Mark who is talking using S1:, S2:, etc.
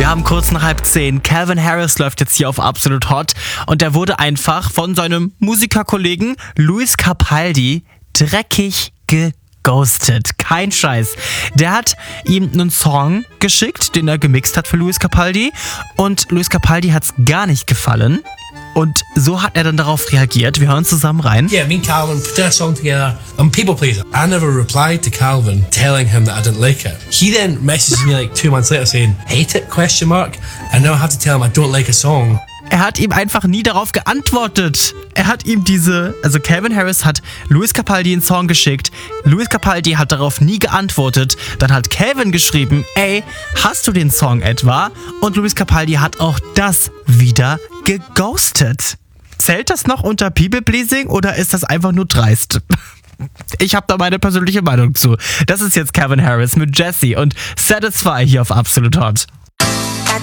S1: haben kurz nach 9:30. Calvin Harris läuft jetzt hier auf Absolut Hot und der wurde einfach von seinem Musikerkollegen Lewis Capaldi dreckig geghostet. Kein Scheiß. Der hat ihm einen Song geschickt, den er gemixt hat für Lewis Capaldi und Lewis Capaldi hat's gar nicht gefallen. Und so hat er dann darauf reagiert. Wir hören zusammen rein.
S2: Yeah, me and Calvin put a song together. I'm people pleaser. I never replied to Calvin telling him that I didn't like it. He then messaged me like 2 months later saying, hate it, ? And now I have to tell him I don't like a song.
S1: Er hat ihm einfach nie darauf geantwortet. Er hat ihm Calvin Harris hat Lewis Capaldi einen Song geschickt. Lewis Capaldi hat darauf nie geantwortet. Dann hat Calvin geschrieben, ey, hast du den Song etwa? Und Lewis Capaldi hat auch das wieder geghostet. Zählt das noch unter People-Pleasing oder ist das einfach nur dreist? Ich habe da meine persönliche Meinung zu. Das ist jetzt Calvin Harris mit Jessie und Satisfy hier auf Absolut Hot.